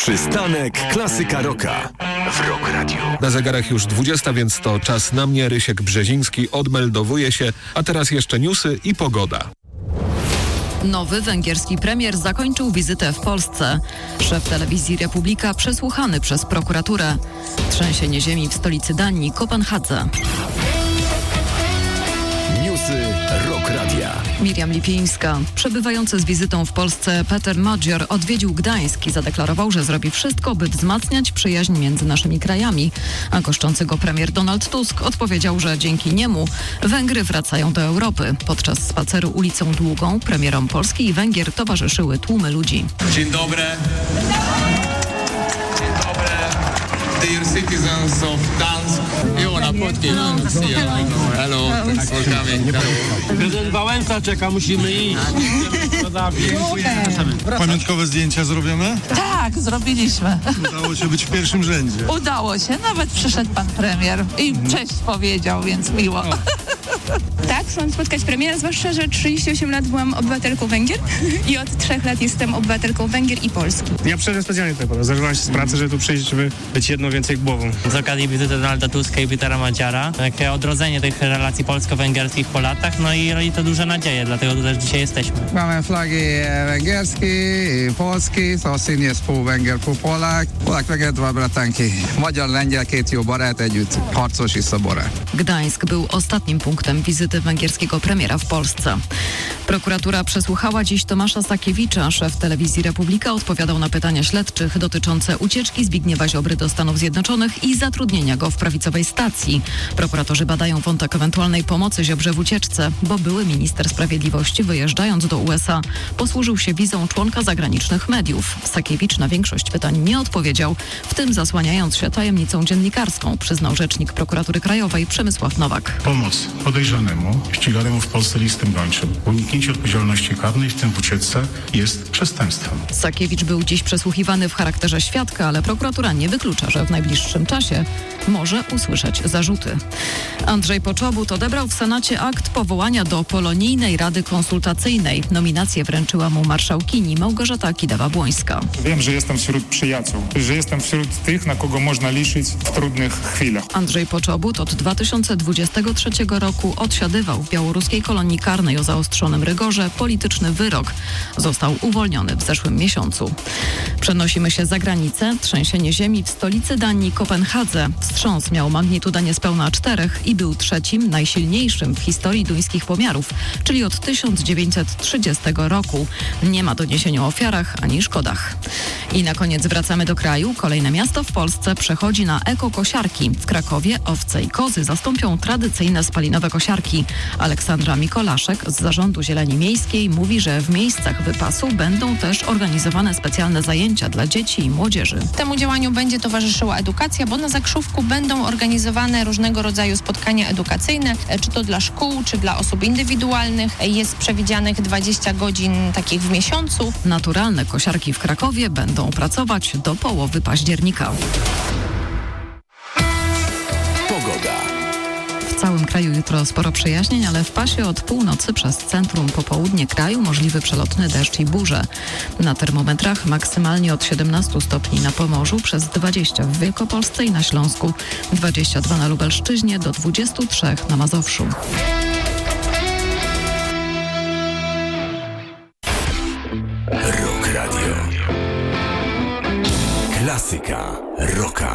Przystanek Klasyka Rocka w Rock Radio. Na zegarach już 20, więc to czas na mnie. Rysiek Brzeziński odmeldowuje się, a teraz jeszcze newsy i pogoda. Nowy węgierski premier zakończył wizytę w Polsce. Szef telewizji Republika przesłuchany przez prokuraturę. Trzęsienie ziemi w stolicy Danii, Kopenhadze. Newsy Rock Radia. Miriam Lipińska. Przebywający z wizytą w Polsce Peter Magyar odwiedził Gdańsk i zadeklarował, że zrobi wszystko, by wzmacniać przyjaźń między naszymi krajami. A goszczący go premier Donald Tusk odpowiedział, że dzięki niemu Węgry wracają do Europy. Podczas spaceru ulicą Długą premierom Polski i Węgier towarzyszyły tłumy ludzi. Dzień dobry. Dear citizens of Gdańsk. Jó napot kívánok! Hello, thanks for coming. Prezydent Wałęsa czeka, musimy iść. Pamiątkowe zdjęcia zrobione? Tak, zrobiliśmy. Udało się być w pierwszym rzędzie. Udało się, nawet przyszedł pan premier i cześć powiedział, więc miło. Tak, chciałam spotkać premiera, zwłaszcza, że 38 lat byłam obywatelką Węgier i od 3 lat jestem obywatelką Węgier i Polski. Ja przyszedłem specjalnie tutaj, zerwałem się z pracy, żeby tu przyjść, żeby być jedną więcej głową. Z okazji wizyty Donalda Tuska i Petera Magyara, takie odrodzenie tych relacji polsko-węgierskich po latach, no i rodzi to duże nadzieje, dlatego tu też dzisiaj jesteśmy. Mamy flagi węgierskie i polskie, to szín jest pół węgier, pół Polak. Polak meg dwa bratanki. Magyar-lengyel, két jó barát együtt, harcos i szobora. Gdańsk był ostatnim punktem wizyty węgierskiego premiera w Polsce. Prokuratura przesłuchała dziś Tomasza Sakiewicza. Szef telewizji Republika odpowiadał na pytania śledczych dotyczące ucieczki Zbigniewa Ziobry do Stanów Zjednoczonych i zatrudnienia go w prawicowej stacji. Prokuratorzy badają wątek ewentualnej pomocy Ziobrze w ucieczce, bo były minister sprawiedliwości, wyjeżdżając do USA, posłużył się wizą członka zagranicznych mediów. Sakiewicz na większość pytań nie odpowiedział, w tym zasłaniając się tajemnicą dziennikarską, przyznał rzecznik Prokuratury Krajowej Przemysław Nowak. Pomoc podejrzanemu, ściganemu w Polsce listem gończym, uniknięcie odpowiedzialności karnej, w tym w ucieczce, jest przestępstwem. Sakiewicz był dziś przesłuchiwany w charakterze świadka, ale prokuratura nie wyklucza, że w najbliższym czasie może usłyszeć zarzuty. Andrzej Poczobut odebrał w Senacie akt powołania do Polonijnej Rady Konsultacyjnej. Nominację wręczyła mu marszałkini Małgorzata Kidawa-Błońska. Wiem, że jestem wśród przyjaciół, że jestem wśród tych, na kogo można liczyć w trudnych chwilach. Andrzej Poczobut od 2023 roku odsiadywał w białoruskiej kolonii karnej o zaostrzonym rygorze polityczny wyrok. Został uwolniony w zeszłym miesiącu. Przenosimy się za granicę. Trzęsienie ziemi w stolicy Danii, Kopenhadze. Wstrząs miał magnitudę niespełna 4 i był trzecim najsilniejszym w historii duńskich pomiarów, czyli od 1930 roku. Nie ma doniesień o ofiarach ani szkodach. I na koniec wracamy do kraju. Kolejne miasto w Polsce przechodzi na ekokosiarki. W Krakowie owce i kozy zastąpią tradycyjne spalinowe kosiarki. Aleksandra Mikolaszek z Zarządu Zieleni Miejskiej mówi, że w miejscach wypasu będą też organizowane specjalne zajęcia dla dzieci i młodzieży. Temu działaniu będzie towarzyszyła edukacja, bo na Zakrzówku będą organizowane różnego rodzaju spotkania edukacyjne, czy to dla szkół, czy dla osób indywidualnych. Jest przewidzianych 20 godzin takich w miesiącu. Naturalne kosiarki w Krakowie będą pracować do połowy października. Pogoda. W całym kraju jutro sporo przejaśnień, ale w pasie od północy przez centrum po południe kraju możliwy przelotny deszcz i burze. Na termometrach maksymalnie od 17 stopni na Pomorzu, przez 20 w Wielkopolsce i na Śląsku, 22 na Lubelszczyźnie, do 23 na Mazowszu. Rock Radio. Klasyka Rocka.